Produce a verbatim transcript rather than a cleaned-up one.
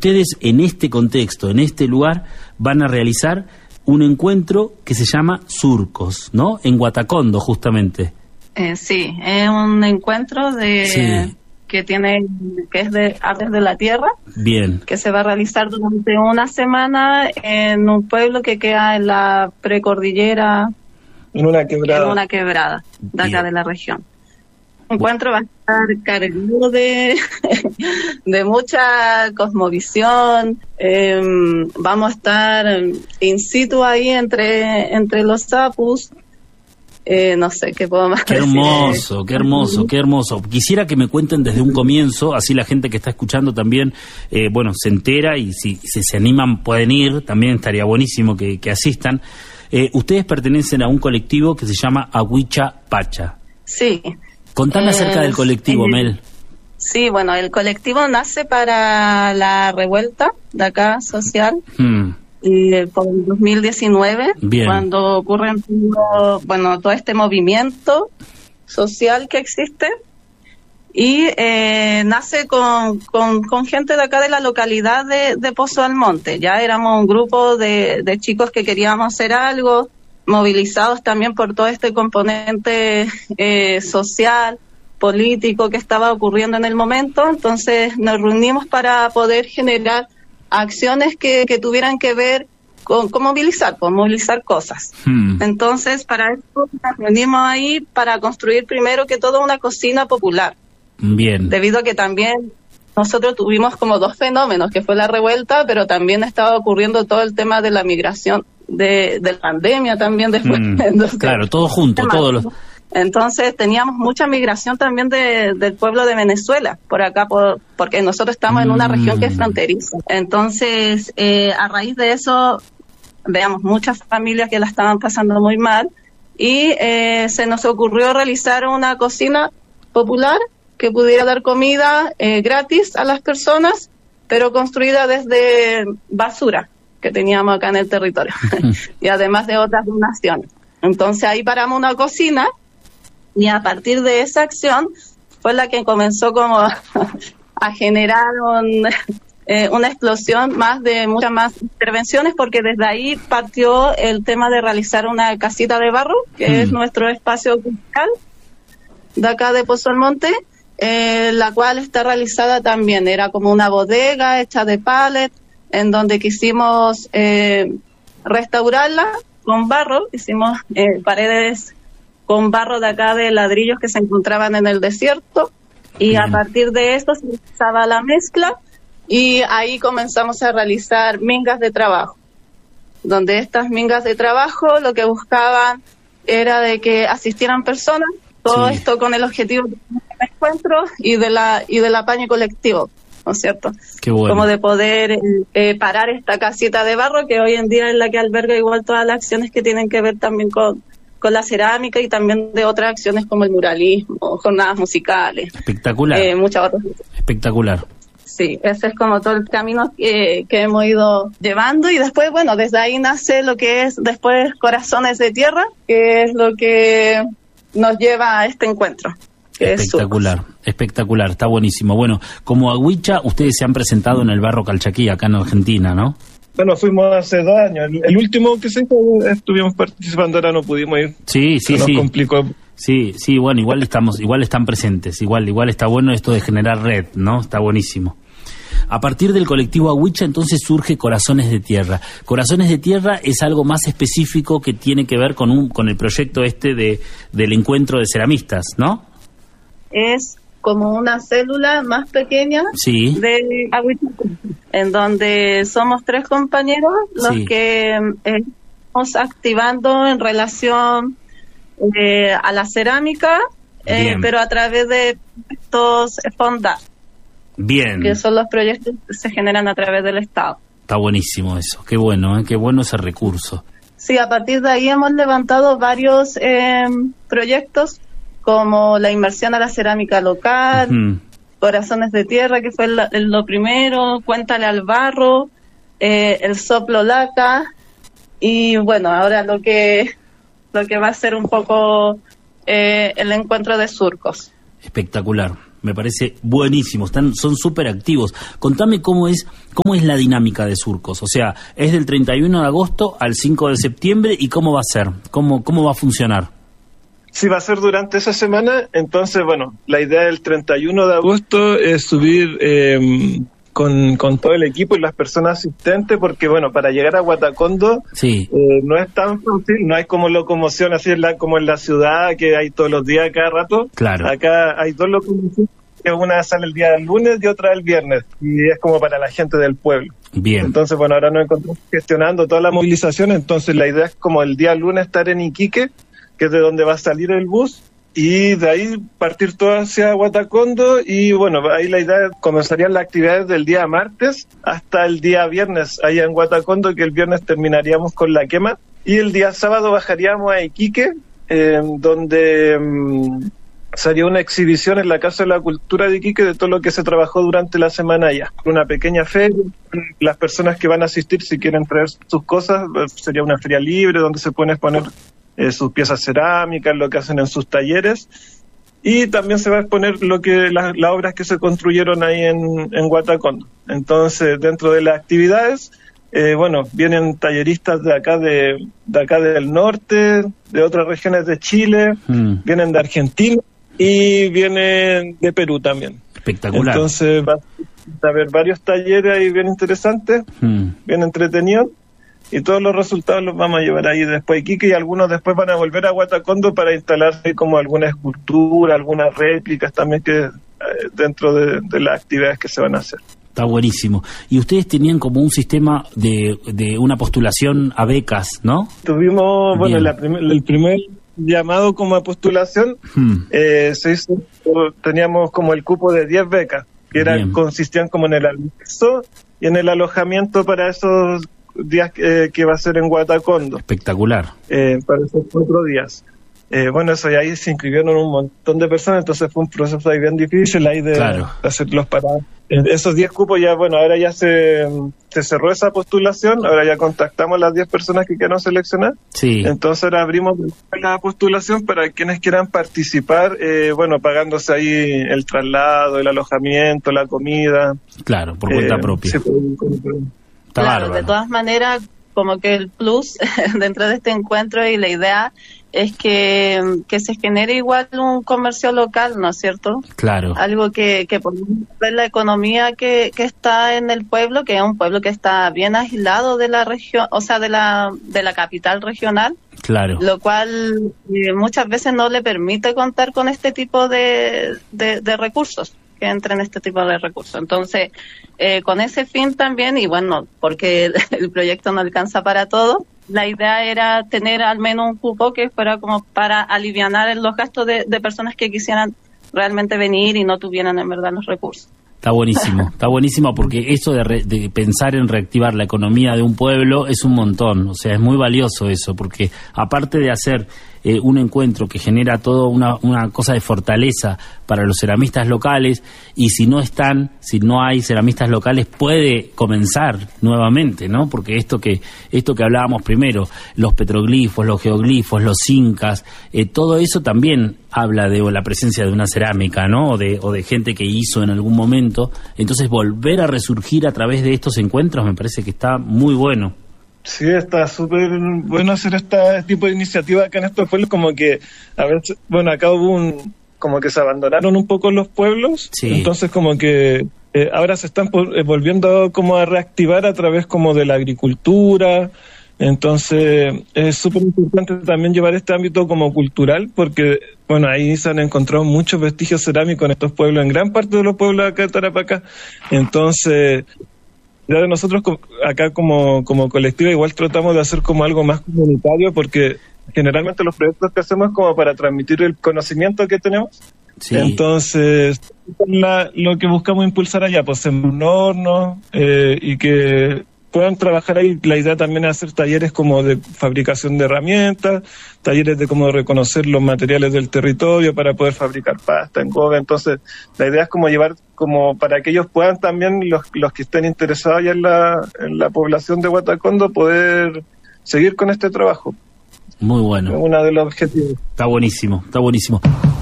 ustedes en este contexto, en este lugar, van a realizar un encuentro que se llama Surcos, ¿no? En Guatacondo, justamente. Eh, sí, es un encuentro de sí. que tiene que es de Aves de la Tierra. Bien. Que se va a realizar durante una semana en un pueblo que queda en la precordillera, en una quebrada, en una quebrada de acá Bien. de la región. El encuentro va a estar cargado de, de mucha cosmovisión. Eh, vamos a estar in situ ahí entre, entre los sapus. Eh, no sé qué puedo más Qué decir. hermoso, qué hermoso, qué hermoso. Quisiera que me cuenten desde un comienzo, así la gente que está escuchando también, eh, bueno, se entera y si, si se animan pueden ir, también estaría buenísimo que, que asistan. Eh, ustedes pertenecen a un colectivo que se llama Aguicha Pacha. Sí. Contame eh, acerca del colectivo, eh, Mel. Sí, bueno, el colectivo nace para la revuelta de acá social. Hmm. Eh, por el dos mil diecinueve, Bien. Cuando ocurre todo, bueno, todo este movimiento social que existe, y eh, nace con, con, con gente de acá de la localidad de, de Pozo Almonte. Ya éramos un grupo de, de chicos que queríamos hacer algo, movilizados también por todo este componente eh, social, político que estaba ocurriendo en el momento. Entonces nos reunimos para poder generar acciones que, que tuvieran que ver con, con movilizar, con movilizar cosas. Hmm. Entonces, para eso nos reunimos ahí para construir primero que todo una cocina popular. Bien. Debido a que también nosotros tuvimos como dos fenómenos, que fue la revuelta, pero también estaba ocurriendo todo el tema de la migración, de, de la pandemia también después. Hmm. Entonces, claro, todo junto, todos los... Entonces teníamos mucha migración también de, del pueblo de Venezuela, por acá, por, porque nosotros estamos en una región que es fronteriza. Entonces, eh, a raíz de eso, veamos muchas familias que la estaban pasando muy mal, y eh, se nos ocurrió realizar una cocina popular que pudiera dar comida eh, gratis a las personas, pero construida desde basura que teníamos acá en el territorio, y además de otras donaciones. Entonces ahí paramos una cocina, y a partir de esa acción fue la que comenzó como a generar un, eh, una explosión más de muchas más intervenciones, porque desde ahí partió el tema de realizar una casita de barro, que mm. es nuestro espacio cultural de acá de Pozo Almonte, eh, la cual está realizada también, era como una bodega hecha de pallet, en donde quisimos eh, restaurarla con barro, hicimos eh, paredes con barro de acá de ladrillos que se encontraban en el desierto, y Bien. A partir de esto se empezaba la mezcla, y ahí comenzamos a realizar mingas de trabajo, donde estas mingas de trabajo lo que buscaban era de que asistieran personas, todo sí. esto con el objetivo de un encuentro y de la y del apaño colectivo, ¿no es cierto? Qué bueno. Como de poder eh, parar esta casita de barro, que hoy en día es la que alberga igual todas las acciones que tienen que ver también con con la cerámica, y también de otras acciones como el muralismo, jornadas musicales. Espectacular. Eh, muchas otras. Espectacular. Sí, ese es como todo el camino que, que hemos ido llevando, y después, bueno, desde ahí nace lo que es después Corazones de Tierra, que es lo que nos lleva a este encuentro. Espectacular, espectacular, está buenísimo. Bueno, como Aguicha, ustedes se han presentado en el Barro Calchaquí, acá en Argentina, ¿no? Bueno, fuimos hace dos años. El, el último que se hizo estuvimos participando, ahora no pudimos ir. Sí, sí, se sí. Nos complicó. Sí, sí, bueno, igual estamos, igual están presentes, igual, igual está bueno esto de generar red, ¿no? Está buenísimo. A partir del colectivo Aguicha, entonces surge Corazones de Tierra. Corazones de Tierra es algo más específico que tiene que ver con un, con el proyecto este de del encuentro de ceramistas, ¿no? Es como una célula más pequeña sí. de Aguicha, en donde somos tres compañeros los sí. que eh, estamos activando en relación eh, a la cerámica, eh, pero a través de estos fondos. Bien. Que son los proyectos que se generan a través del Estado. Está buenísimo eso, qué bueno, ¿eh? Qué bueno ese recurso. Sí, a partir de ahí hemos levantado varios eh, proyectos, como la inversión a la cerámica local, uh-huh. Corazones de Tierra, que fue la, lo primero, Cuéntale al Barro, eh, el Soplo Laca, y bueno, ahora lo que lo que va a ser un poco eh, el encuentro de surcos. Espectacular, Me parece buenísimo, están, son súper activos. Contame cómo es, cómo es la dinámica de Surcos, o sea, es del treinta y uno de agosto al cinco de septiembre, y cómo va a ser, cómo, cómo va a funcionar. Sí, va a ser durante esa semana. Entonces, bueno, la idea del treinta y uno de agosto es subir eh, con, con todo el equipo y las personas asistentes, porque, bueno, para llegar a Guatacondo sí. eh, no es tan fácil, no hay como locomoción así en la, como en la ciudad, que hay todos los días, cada rato. Claro. Acá hay dos locomociones, que una sale el día del lunes y otra el viernes, y es como para la gente del pueblo. Bien. Entonces, bueno, ahora nos encontramos gestionando toda la movilización, entonces la idea es como el día lunes estar en Iquique, que es de donde va a salir el bus, y de ahí partir todo hacia Guatacondo, y bueno, ahí la idea comenzarían las actividades del día martes hasta el día viernes allá en Guatacondo, que el viernes terminaríamos con la quema, y el día sábado bajaríamos a Iquique, eh, donde um, sería una exhibición en la Casa de la Cultura de Iquique de todo lo que se trabajó durante la semana allá. Una pequeña feria, las personas que van a asistir, si quieren traer sus cosas, sería una feria libre donde se pueden exponer Eh, sus piezas cerámicas, lo que hacen en sus talleres, y también se va a exponer lo que las, las obras que se construyeron ahí en, en Guatacondo. Entonces, dentro de las actividades, eh, bueno, vienen talleristas de acá de, de acá del norte, de otras regiones de Chile, mm. vienen de Argentina y vienen de Perú también. Espectacular. Entonces va a haber varios talleres ahí bien interesantes, mm. bien entretenidos. Y todos los resultados los vamos a llevar ahí después a Iquique, y algunos después van a volver a Guatacondo para instalarse como alguna escultura, algunas réplicas también que eh, dentro de, de las actividades que se van a hacer. Está buenísimo. Y ustedes tenían como un sistema de, de una postulación a becas, ¿no? Tuvimos, bueno, la prim- el primer llamado como a postulación, hmm. eh, se hizo, teníamos como el cupo de diez becas, que eran, consistían como en el almuerzo y en el alojamiento para esos días eh, que va a ser en Guatacondo. Espectacular. Eh, para esos cuatro días. Eh, bueno, eso, y ahí se inscribieron un montón de personas, entonces fue un proceso ahí bien difícil ahí de, claro. de hacerlos parar. Esos diez cupos ya, bueno, ahora ya se, se cerró esa postulación, ahora ya contactamos a las diez personas que quieran seleccionar. Sí. Entonces ahora abrimos la postulación para quienes quieran participar, eh, bueno, pagándose ahí el traslado, el alojamiento, la comida. Claro, por cuenta eh, propia. Sí, por, por, por, Claro, de todas maneras, como que el plus dentro de este encuentro y la idea es que, que se genere igual un comercio local, ¿no es cierto? Claro. Algo que, que por ver la economía que, que está en el pueblo, que es un pueblo que está bien aislado de la región, o sea, de la, de la capital regional. Claro. Lo cual eh, muchas veces no le permite contar con este tipo de, de, de recursos, que entren este tipo de recursos. Entonces, eh, con ese fin también, y bueno, porque el, el proyecto no alcanza para todo, la idea era tener al menos un cupo que fuera como para alivianar los gastos de, de personas que quisieran realmente venir y no tuvieran en verdad los recursos. Está buenísimo, está buenísimo, porque eso de, re, de pensar en reactivar la economía de un pueblo es un montón, o sea, es muy valioso eso, porque aparte de hacer eh, un encuentro que genera toda una, una cosa de fortaleza para los ceramistas locales, y si no están, si no hay ceramistas locales, puede comenzar nuevamente, ¿no? Porque esto que esto que hablábamos primero, los petroglifos, los geoglifos, los incas, eh, todo eso también habla de la presencia de una cerámica, ¿no? O de, o de gente que hizo en algún momento. Entonces, volver a resurgir a través de estos encuentros me parece que está muy bueno. Sí, está súper bueno hacer este tipo de iniciativa acá en estos pueblos, como que a veces, bueno, acá hubo un, como que se abandonaron un poco los pueblos, sí. Entonces como que eh, ahora se están eh, volviendo como a reactivar a través como de la agricultura. Entonces es súper importante también llevar este ámbito como cultural, porque bueno, ahí se han encontrado muchos vestigios cerámicos en estos pueblos, en gran parte de los pueblos acá de Tarapacá. Entonces ya de nosotros acá como, como colectiva igual tratamos de hacer como algo más comunitario, porque generalmente los proyectos que hacemos es como para transmitir el conocimiento que tenemos. Sí. Entonces la, lo que buscamos impulsar allá, pues en un horno eh, y que puedan trabajar ahí. La idea también es hacer talleres como de fabricación de herramientas, talleres de cómo reconocer los materiales del territorio para poder fabricar pasta, engobe. Entonces, la idea es como llevar, como para que ellos puedan también, los, los que estén interesados ya en la, en la población de Guatacondo, poder seguir con este trabajo. Muy bueno. Es uno de los objetivos. Está buenísimo, está buenísimo.